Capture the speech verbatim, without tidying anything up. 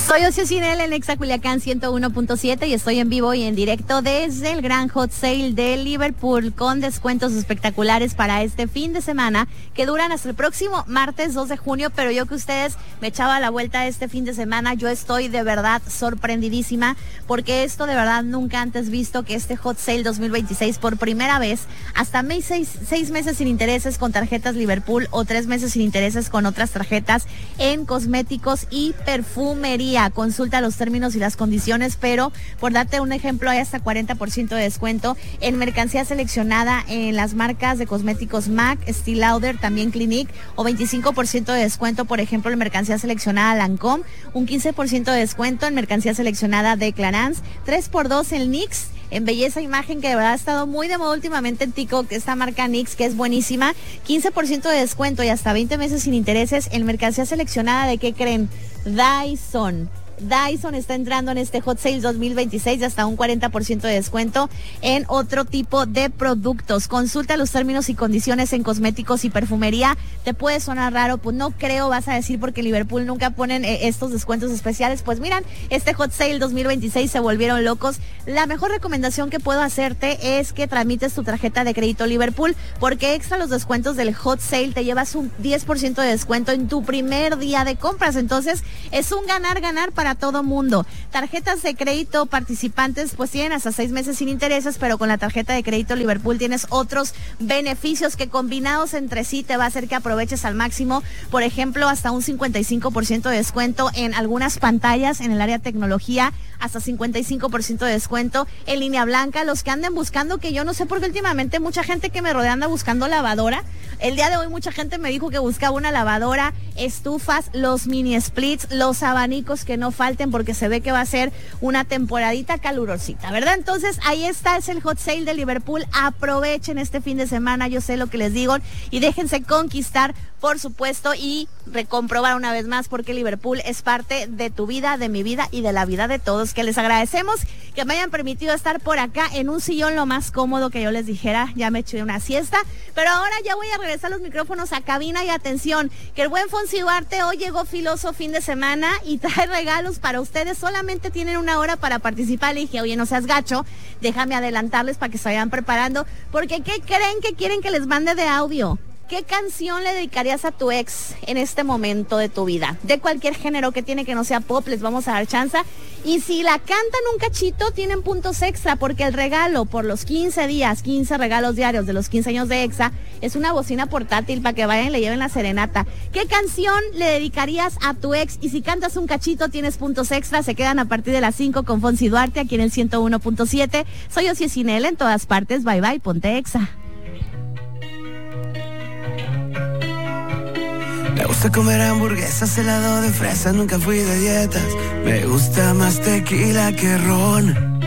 Soy Ocio Cinel en Exa Culiacán ciento uno punto siete y estoy en vivo y en directo desde el gran hot sale de Liverpool con descuentos espectaculares para este fin de semana que duran hasta el próximo martes dos de junio, pero yo que ustedes me echaba la vuelta este fin de semana, yo estoy de verdad sorprendidísima porque esto de verdad nunca antes visto que este hot sale dos mil veintiséis por primera vez hasta mes, seis, seis meses sin intereses con tarjetas Liverpool o tres meses sin intereses con otras tarjetas en cosméticos y perfumería. Consulta los términos y las condiciones, pero por darte un ejemplo, hay hasta cuarenta por ciento de descuento en mercancía seleccionada en las marcas de cosméticos MAC, Estée Lauder, también Clinique, o veinticinco por ciento de descuento, por ejemplo, en mercancía seleccionada Lancôme, un quince por ciento de descuento en mercancía seleccionada de Clarins, tres por dos en N Y X, en belleza imagen, que de verdad ha estado muy de moda últimamente en TikTok, esta marca N Y X, que es buenísima, quince por ciento de descuento y hasta veinte meses sin intereses en mercancía seleccionada de, ¿qué creen? Dyson. Dyson está entrando en este Hot Sale dos mil veintiséis de hasta un cuarenta por ciento de descuento en otro tipo de productos. Consulta los términos y condiciones en cosméticos y perfumería. Te puede sonar raro, pues no creo, vas a decir, porque Liverpool nunca ponen eh, estos descuentos especiales. Pues miran, este Hot Sale dos mil veintiséis se volvieron locos. La mejor recomendación que puedo hacerte es que tramites tu tarjeta de crédito Liverpool, porque extra los descuentos del Hot Sale te llevas un diez por ciento de descuento en tu primer día de compras. Entonces es un ganar-ganar para a todo mundo. Tarjetas de crédito participantes pues tienen hasta seis meses sin intereses, pero con la tarjeta de crédito Liverpool tienes otros beneficios que combinados entre sí te va a hacer que aproveches al máximo. Por ejemplo, hasta un cincuenta y cinco por ciento de descuento en algunas pantallas en el área de tecnología, hasta cincuenta y cinco por ciento de descuento en línea blanca. Los que anden buscando, que yo no sé por qué últimamente mucha gente que me rodea anda buscando lavadora. El día de hoy mucha gente me dijo que buscaba una lavadora, estufas, los mini splits, los abanicos que no falten, porque se ve que va a ser una temporadita calurosita, ¿verdad? Entonces ahí está, es el hot sale de Liverpool. Aprovechen este fin de semana, yo sé lo que les digo, y déjense conquistar, por supuesto, y recomprobar una vez más porque Liverpool es parte de tu vida, de mi vida y de la vida de todos, que les agradecemos que me hayan permitido estar por acá en un sillón lo más cómodo que yo les dijera. Ya me eché una siesta, pero ahora ya voy a regresar los micrófonos a cabina. Y atención, que el buen Fonsi Duarte hoy llegó filoso fin de semana y trae regalos para ustedes. Solamente tienen una hora para participar. Le dije, oye, no seas gacho, déjame adelantarles para que se vayan preparando, porque ¿qué creen que quieren que les mande de audio? ¿Qué canción le dedicarías a tu ex en este momento de tu vida? De cualquier género, que tiene que no sea pop, les vamos a dar chance. Y si la cantan un cachito, tienen puntos extra, porque el regalo por los quince días, quince regalos diarios de los quince años de Exa, es una bocina portátil para que vayan y le lleven la serenata. ¿Qué canción le dedicarías a tu ex? Y si cantas un cachito, tienes puntos extra. Se quedan a partir de las cinco con Fonsi Duarte, aquí en el ciento uno punto siete. Soy Ocio Cinel en todas partes. Bye bye, ponte Exa. Me gusta comer hamburguesas, helado de fresa, nunca fui de dietas. Me gusta más tequila que ron.